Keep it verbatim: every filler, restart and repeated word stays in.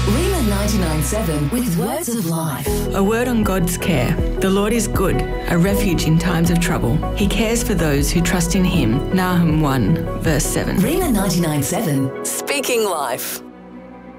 Rima ninety-nine seven with words of life. A word on God's care. The Lord is good, a refuge in times of trouble. He cares for those who trust in him. Nahum one, verse seven. Rima ninety-nine seven, speaking life.